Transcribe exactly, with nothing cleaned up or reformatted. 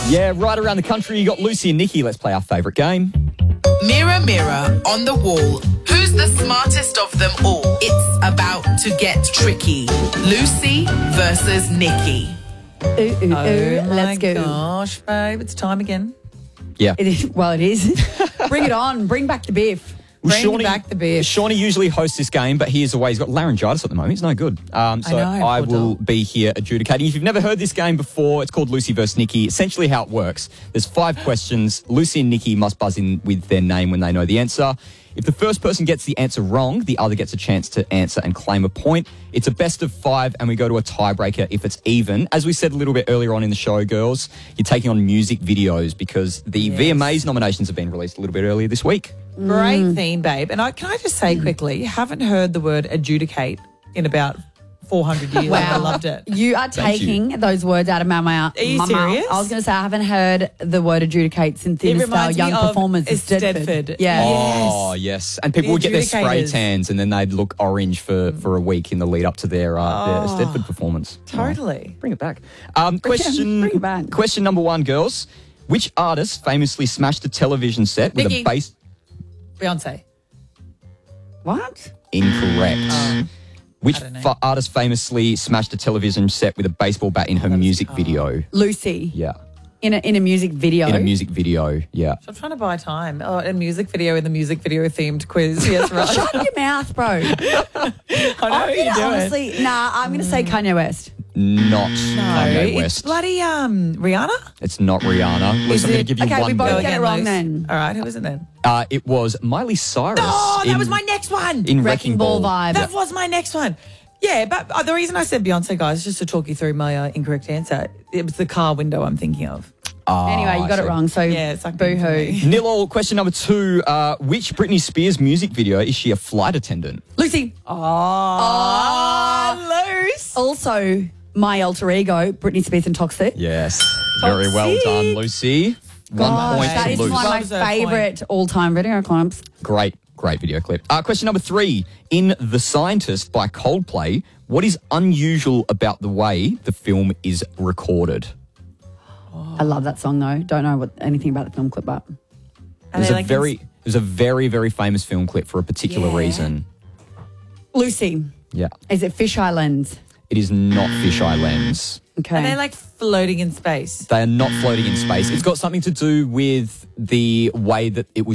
Yeah, right around the country, you got Lucy and Nikki. Let's play our favourite game. Mirror, mirror on the wall, who's the smartest of them all? It's about to get tricky. Lucy versus Nikki. Ooh, ooh, ooh. Oh my Let's go. gosh, babe, it's time again. Yeah. It is, well, it is. Bring it on. Bring back the beef. Well, Bring Shawnee, back the beef. Shawnee usually hosts this game, but he is away. He's got laryngitis at the moment. He's no good. Um, so I know, I, poor will dog. be here adjudicating. If you've never heard this game before, it's called Lucy versus Nikki. Essentially how it works, there's five questions. Lucy and Nikki must buzz in with their name when they know the answer. If the first person gets the answer wrong, the other gets a chance to answer and claim a point. It's a best of five, and we go to a tiebreaker if it's even. As we said a little bit earlier on in the show, girls, you're taking on music videos because the Yes. V M As nominations have been released a little bit earlier this week. Great theme, babe. And I, can I just say quickly, you haven't heard the word adjudicate in about four hundred years. I loved it. You are Thank you. taking those words out of my mouth. Are you my serious? Mouth. I was going to say I haven't heard the word adjudicate since It in style reminds me young of performers. it's Stedford. Stedford. Yeah. Oh, yes. And people The would get their spray adjudicators. tans and then they'd look orange for, for a week in the lead up to their, uh, their Oh. Stedford performance. Totally. Bring it back. Um, question, bring it back. question number one, girls. Which artist famously smashed a television set with Nikki. a bass... Beyonce. What? Incorrect. Which I don't know. fa- artist famously smashed a television set with a baseball bat in her music oh. video? Lucy. Yeah. In a, in a music video. In a music video, yeah. I'm trying to buy time. Oh, a music video in the music video themed quiz. Yes, right. Shut your mouth, bro. I know I'm what you're gonna doing. honestly, nah, I'm going to say Kanye West. Not No, Kanye it's West. bloody um Rihanna. It's not Rihanna. Liz, Is I'm going to it- give you Okay, one we both go. get it Again, wrong Luce. then. All right, who is it then? Uh, it was Miley Cyrus. Oh, that in- was my next one. In Wrecking Wrecking Ball Ball. vibe. That was my next one. Yeah, but uh, the reason I said Beyonce, guys, just to talk you through my uh, incorrect answer, it was the car window I'm thinking of. Ah, Anyway, you got I it see. wong, so Yeah, it's like boo-hoo. Nil all. Question number two. Uh, which Britney Spears music video is she a flight attendant? Lucy. Oh, loose. Also, my alter ego, Britney Spears and Toxic. Yes. Very well done, Lucy. One Gosh, point that to is Lucy. one of my Well deserved favourite all-time video clips. Great, great video clip. Uh, question number three. In The Scientist by Coldplay, what is unusual about the way the film is recorded? I love that song though. Don't know what anything about the film clip, but It And was they a like very, it was a very, very famous film clip for a particular Yeah. reason. Lucy, Yeah. is it Fish Islands? It is not Fisheye Lens. Okay. And they're like floating in space. They are not floating in space. It's got something to do with the way that it was